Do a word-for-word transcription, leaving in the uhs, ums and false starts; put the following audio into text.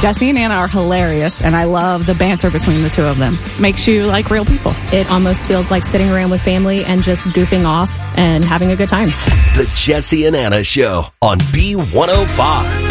Jesse and Anna are hilarious, and I love the banter between the two of them. Makes you like real people. It almost feels like sitting around with family and just goofing off and having a good time. The Jesse and Anna Show on B one oh five.